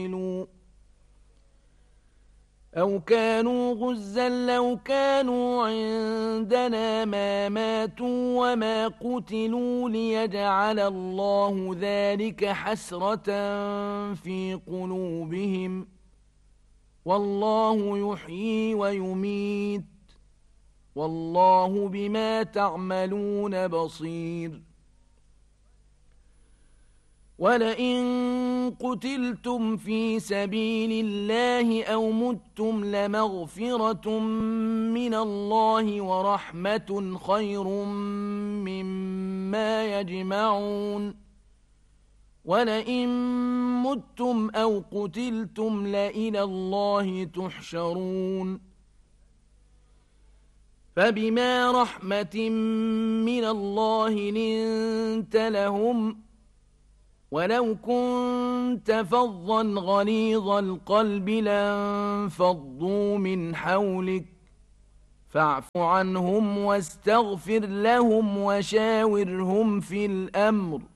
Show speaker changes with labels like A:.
A: أو كانوا غزا لو كانوا عندنا ما ماتوا وما قتلوا ليجعل الله ذلك حسرة في قلوبهم والله يحيي ويميت والله بما تعملون بصير ولئن قتلتم في سبيل الله أو متم لمغفرة من الله ورحمة خير مما يجمعون ولئن متم أو قتلتم لإلى الله تحشرون فبما رحمة من الله لنت لهم ولو كنت فظا غليظ القلب لانفضوا من حولك فاعف عنهم واستغفر لهم وشاورهم في الأمر